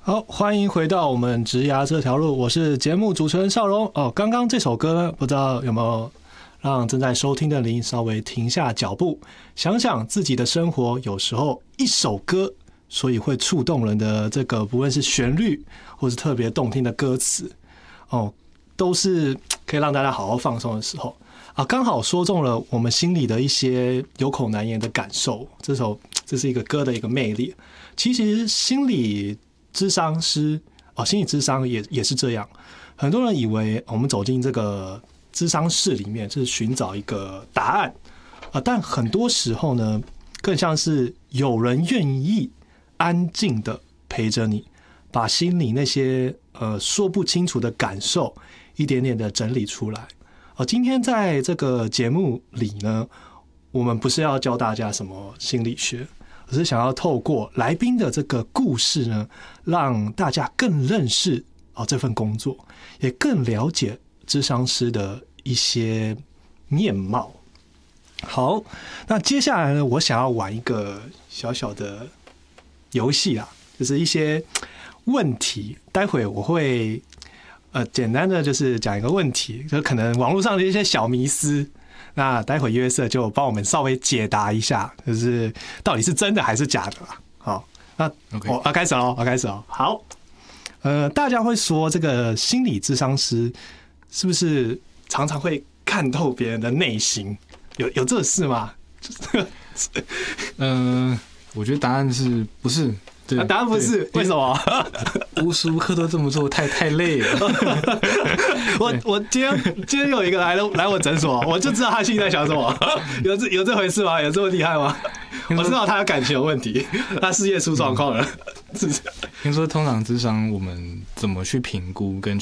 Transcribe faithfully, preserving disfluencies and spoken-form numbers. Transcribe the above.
好，欢迎回到我们职涯这条路，我是节目主持人邵荣。哦，刚刚这首歌呢，不知道有没有让正在收听的您稍微停下脚步，想想自己的生活，有时候一首歌，所以会触动人的这个，不论是旋律或是特别动听的歌词，哦，都是可以让大家好好放松的时候啊。刚好说中了我们心里的一些有口难言的感受。这首这是一个歌的一个魅力。其实心理諮商師哦，心理諮商也也是这样。很多人以为我們走進這個諮商室裡面是尋找一個答案啊，但很多時候呢，更像是有人願意安靜的陪着你，把心裡那些呃說不清楚的感受一點點的整理出來。哦，今天在這個節目裡呢，我們不是要教大家什麼心理學。我是想要透过来宾的这个故事呢，让大家更认识哦这份工作，也更了解諮商師的一些面貌。好，那接下来呢，我想要玩一个小小的游戏啦，就是一些问题，待会我会呃简单的就是讲一个问题，就可能网络上的一些小迷思。那待会约瑟就帮我们稍微解答一下，就是到底是真的还是假的啦。好，那我要开始喽，我要开始喽。好，呃，大家会说这个心理諮商師是不是常常会看透别人的内心？有有这事吗？ 嗯、呃，我觉得答案是不是？对， 啊、答案不是，为什么？ 无时无刻都这么做，太太累了。 我我今天今天有一个来了来我诊所，我就知道他心里在想什么。有这有这回事吗？有这么厉害吗？我知道他有感情有问题，他事业出状况了。 听说通常諮商我们怎么去评估跟